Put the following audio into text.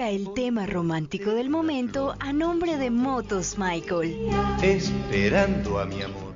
dedica el tema romántico del momento a nombre de Motos Michael. Esperando a mi amor.